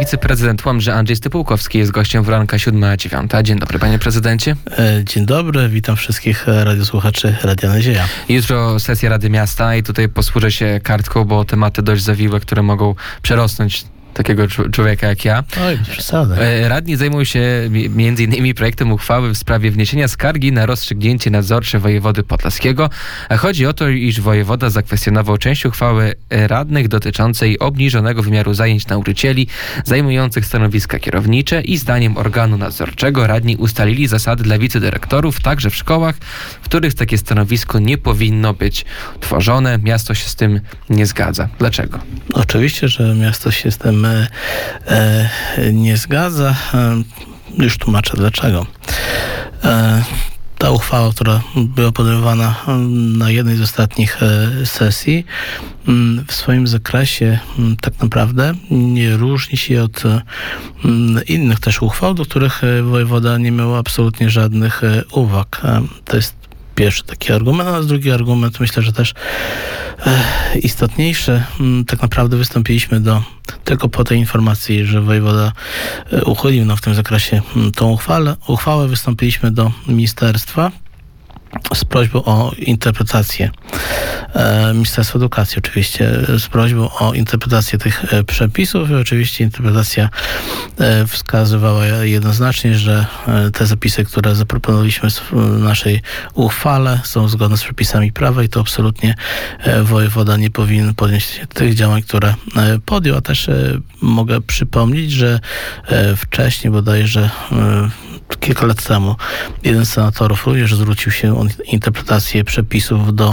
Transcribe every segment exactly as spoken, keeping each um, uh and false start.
wiceprezydent Łomży Andrzej Stypułkowski jest gościem w ranka siódma dziewiąta. Dzień dobry, panie prezydencie. Dzień dobry, witam wszystkich radiosłuchaczy Radia Nadzieja. Jutro sesja Rady Miasta i tutaj posłużę się kartką, bo tematy dość zawiłe, które mogą przerosnąć takiego człowieka jak ja. Oj, bez przesady. Radni zajmują się między innymi projektem uchwały w sprawie wniesienia skargi na rozstrzygnięcie nadzorcze wojewody podlaskiego. Chodzi o to, iż wojewoda zakwestionował część uchwały radnych dotyczącej obniżonego wymiaru zajęć nauczycieli zajmujących stanowiska kierownicze i zdaniem organu nadzorczego radni ustalili zasady dla wicedyrektorów także w szkołach, w których takie stanowisko nie powinno być tworzone. Miasto się z tym nie zgadza. Dlaczego? Oczywiście, że miasto się z tym e, e, nie zgadza. E, już tłumaczę dlaczego. E, ta uchwała, która była podejmowana na jednej z ostatnich e, sesji, m, w swoim zakresie m, tak naprawdę nie różni się od m, innych też uchwał, do których e, wojewoda nie miał absolutnie żadnych e, uwag. E, to jest pierwszy taki argument, a drugi argument, myślę, że też e, istotniejszy. Tak naprawdę wystąpiliśmy do, tylko po tej informacji, że wojewoda e, uchylił no, w tym zakresie m, tą uchwałę, uchwałę, wystąpiliśmy do ministerstwa z prośbą o interpretację, e, Ministerstwa Edukacji oczywiście, z prośbą o interpretację tych e, przepisów i oczywiście interpretacja e, wskazywała jednoznacznie, że e, te zapisy, które zaproponowaliśmy w naszej uchwale, są zgodne z przepisami prawa i to absolutnie e, wojewoda nie powinien podjąć tych działań, które e, podjął, a też e, mogę przypomnieć, że e, wcześniej bodajże e, kilka lat temu jeden z senatorów również zwrócił się o interpretację przepisów do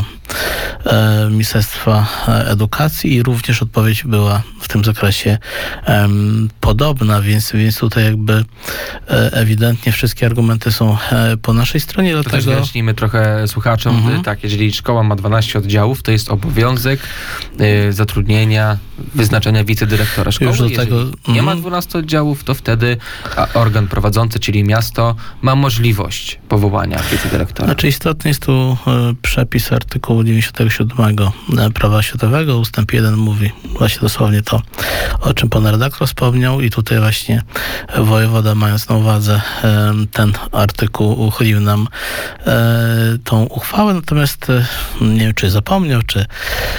e, Ministerstwa Edukacji i również odpowiedź była w tym zakresie e, podobna, więc, więc tutaj jakby e, ewidentnie wszystkie argumenty są e, po naszej stronie. To dlatego... też wyjaśnijmy trochę słuchaczom, mhm. tak, jeżeli szkoła ma dwanaście oddziałów, to jest obowiązek y, zatrudnienia, wyznaczenia wicedyrektora szkoły. Już do jeżeli tego... nie ma mhm. dwunastu oddziałów, to wtedy organ prowadzący, czyli miasto, ma możliwość powołania wicedyrektora. Znaczy istotny jest tu e, przepis artykułu dziewięćdziesiątego siódmego Prawa oświatowego. Ustęp jeden mówi właśnie dosłownie to, o czym pan redaktor wspomniał i tutaj właśnie wojewoda, mając na uwadze e, ten artykuł, uchylił nam e, tą uchwałę, natomiast e, nie wiem, czy zapomniał, czy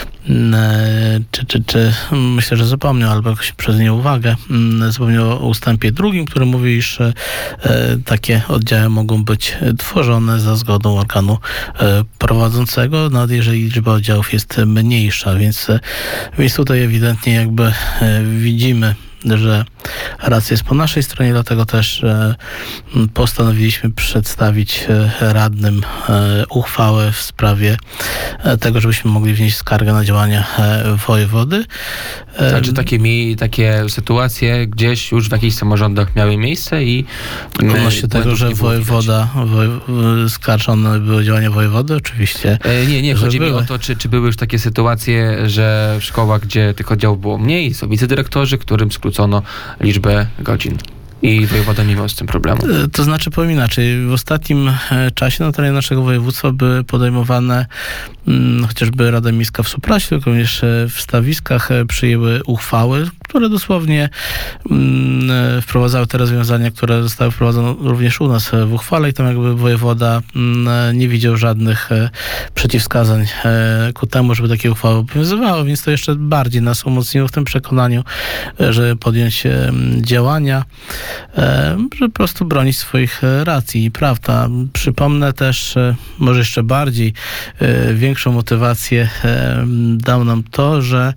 Czy, czy, czy myślę, że zapomniał, albo jakoś przez nieuwagę zapomniał o ustępie drugim, który mówi, iż e, takie oddziały mogą być tworzone za zgodą organu e, prowadzącego, nawet jeżeli liczba oddziałów jest mniejsza, więc, więc tutaj ewidentnie jakby e, widzimy, że racja jest po naszej stronie, dlatego też e, postanowiliśmy przedstawić e, radnym e, uchwałę w sprawie e, tego, żebyśmy mogli wnieść skargę na działania e, wojewody. E, Znaczy takie, mi, takie sytuacje gdzieś już w jakichś samorządach miały miejsce i odnośnie tego, że wojewoda, woje, skarżone były działania wojewody, oczywiście. E, nie, nie, chodzi były. mi o to, czy, czy były już takie sytuacje, że w szkołach, gdzie tych oddziałów było mniej, są wicedyrektorzy, którym skrócono liczbę godzin. I wojewoda nie miał z tym problemu. To znaczy, powiem inaczej, w ostatnim czasie na terenie naszego województwa były podejmowane hmm, chociażby Rada Miejska w Supraślu, również w Stawiskach przyjęły uchwały, które dosłownie hmm, wprowadzały te rozwiązania, które zostały wprowadzone również u nas w uchwale i tam jakby wojewoda hmm, nie widział żadnych przeciwwskazań ku temu, żeby takie uchwały obowiązywały, więc to jeszcze bardziej nas umocniło w tym przekonaniu, że podjąć działania, żeby po prostu bronić swoich racji i praw. A przypomnę też, może jeszcze bardziej, większą motywację dał nam to, że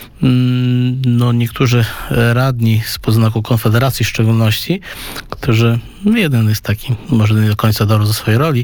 no, niektórzy radni z poznaku Konfederacji w szczególności, którzy, no jeden jest taki, może nie do końca dobry ze swojej roli.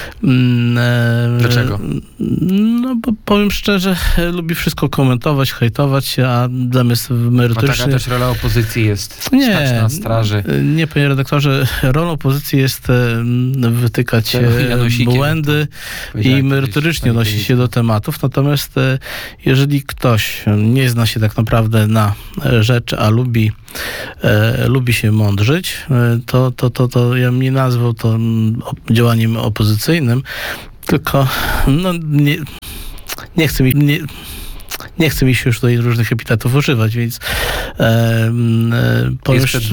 Dlaczego? No, bo powiem szczerze, lubi wszystko komentować, hejtować, a zamiast merytoryczny... A taka też rola opozycji jest nie, stać na straży. Nie, panie redaktorze, rolą opozycji jest wytykać błędy i merytorycznie odnosić się do tematów, natomiast jeżeli ktoś nie zna się tak naprawdę na rzeczy, a lubi, e, lubi się mądrzyć, to, to, to, to ja bym nie nazwał to działaniem opozycyjnym, tylko no, nie, nie chcę mi... Nie, nie chcę mi się już tutaj różnych epitetów używać, więc e, e, powiem, Jest przed